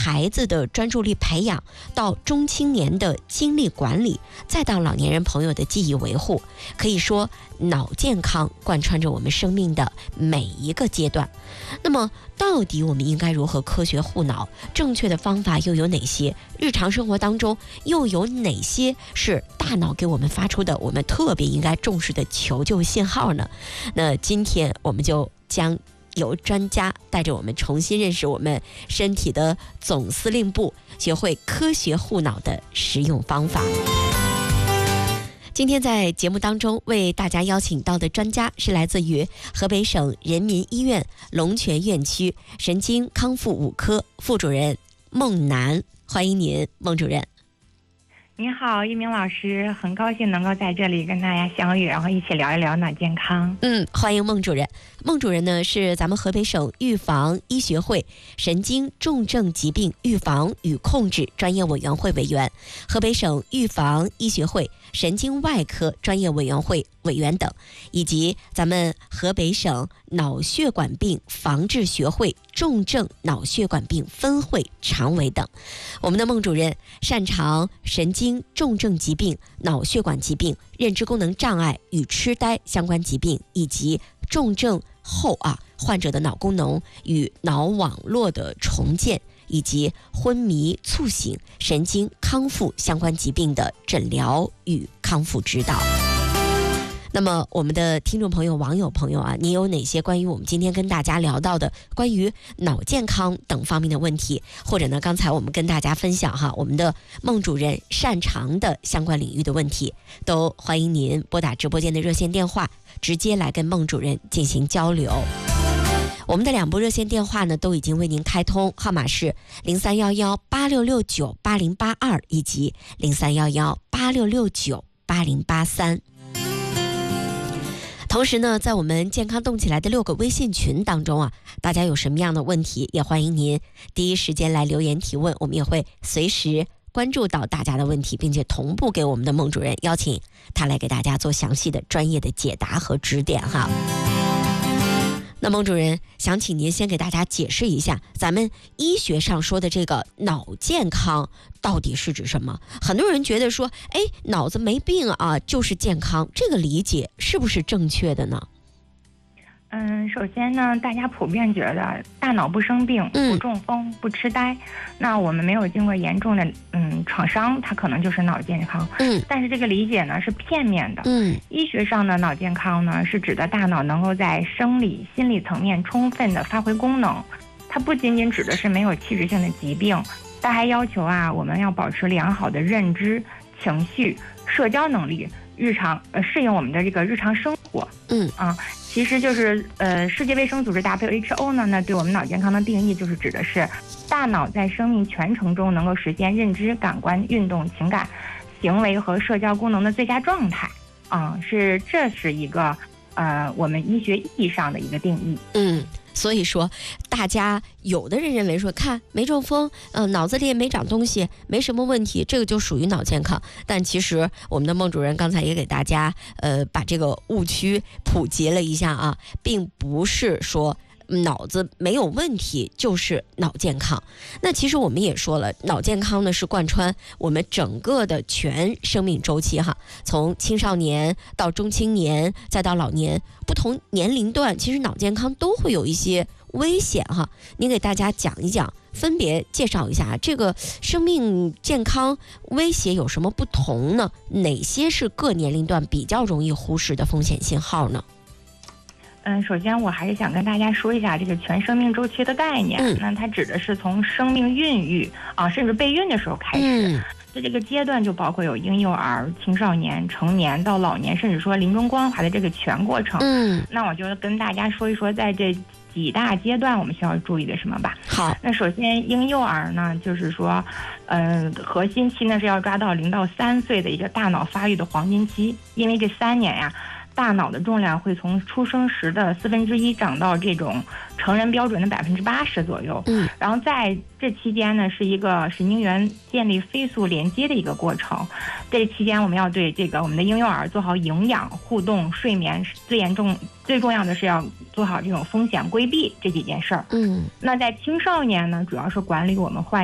孩子的专注力培养，到中青年的精力管理，再到老年人朋友的记忆维护，可以说脑健康贯穿着我们生命的每一个阶段。那么到底我们应该如何科学护脑？正确的方法又有哪些？日常生活当中又有哪些是大脑给我们发出的我们特别应该重视的求救信号呢？那今天我们就将由专家带着我们重新认识我们身体的总司令部，学会科学护脑的实用方法。今天在节目当中为大家邀请到的专家是来自于河北省人民医院龙泉院区神经康复5科副主任孟楠，欢迎您，孟主任。 您好，一鸣老师，很高兴能够在这里跟大家相遇，然后一起聊一聊脑健康。 欢迎孟主任。孟主任呢是咱们河北省预防医学会神经重症疾病预防与控制专业委员会委员，河北省预防医学会神经外科专业委员会委员等，以及咱们河北省脑血管病防治学会重症脑血管病分会常委等。我们的孟主任擅长神经重症疾病、脑血管疾病、认知功能障碍与痴呆相关疾病，以及重症后患者的脑功能与脑网络的重建，以及昏迷、猝醒、神经康复相关疾病的诊疗与康复指导。那么我们的听众朋友、网友朋友你有哪些关于我们今天跟大家聊到的关于脑健康等方面的问题，或者呢刚才我们跟大家分享我们的孟主任擅长的相关领域的问题，都欢迎您拨打直播间的热线电话，直接来跟孟主任进行交流。我们的2部热线电话呢都已经为您开通，号码是031186698082以及031186698083。同时呢，在我们健康动起来的6个微信群当中大家有什么样的问题，也欢迎您第一时间来留言提问，我们也会随时关注到大家的问题，并且同步给我们的孟主任，邀请他来给大家做详细的专业的解答和指点那孟主任，想请您先给大家解释一下，咱们医学上说的这个脑健康到底是指什么？很多人觉得说，脑子没病就是健康，这个理解是不是正确的呢？ 首先呢，大家普遍觉得大脑不生病、不中风、不痴呆，那我们没有经过严重的创伤，它可能就是脑健康。但是这个理解呢是片面的。医学上的脑健康呢是指的大脑能够在生理、心理层面充分的发挥功能，它不仅仅指的是没有器质性的疾病，它还要求我们要保持良好的认知、情绪、社交能力，适应我们的这个日常生活。其实就是世界卫生组织 WHO 呢，那对我们脑健康的定义就是指的是大脑在生命全程中能够实现认知、感官、运动、情感、行为和社交功能的最佳状态。这是一个我们医学意义上的一个定义。 所以说大家有的人认为说，看没中风，脑子里也没长东西，没什么问题，这个就属于脑健康。但其实我们的孟主任刚才也给大家把这个误区普及了一下并不是说脑子没有问题就是脑健康。那其实我们也说了，脑健康呢是贯穿我们整个的全生命周期从青少年到中青年再到老年，不同年龄段其实脑健康都会有一些危险您给大家讲一讲，分别介绍一下这个生命健康威胁有什么不同呢？哪些是各年龄段比较容易忽视的风险信号呢？ 首先我还是想跟大家说一下这个全生命周期的概念。那它指的是从生命孕育甚至备孕的时候开始，这个阶段就包括有婴幼儿、青少年、成年到老年，甚至说临终关怀的这个全过程。那我就跟大家说一说在这几大阶段我们需要注意的什么吧。 好， 那首先婴幼儿呢，就是说核心期呢是要抓到0到3岁的一个大脑发育的黄金期，因为这3年大脑的重量会从出生时的1/4长到这种成人标准的80%左右。然后在这期间呢，是一个神经元建立飞速连接的一个过程。这期间我们要对这个我们的婴幼儿做好营养、互动、睡眠，最重要的是要做好这种风险规避这几件事儿。那在青少年呢，主要是管理我们患